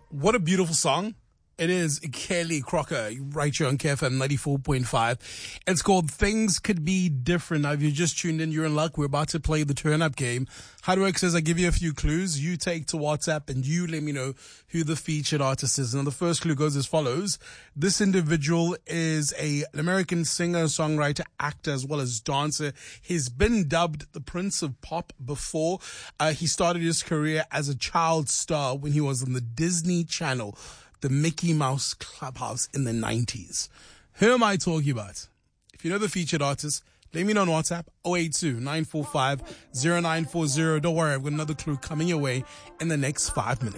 What a beautiful song. It is Kelly Crocker, right here on KFM 94.5. It's called Things Could Be Different. Now, if you just tuned in, you're in luck. We're about to play the turn-up game. How it works is I give you a few clues. You take to WhatsApp and you let me know who the featured artist is. And the first clue goes as follows. This individual is an American singer, songwriter, actor, as well as dancer. He's been dubbed the Prince of Pop before. He started his career as a child star when he was on the Disney Channel, the Mickey Mouse Clubhouse in the 90s. Who am I talking about? If you know the featured artist, let me know on WhatsApp, 082-945-0940. Don't worry, I've got another clue coming your way in the next 5 minutes.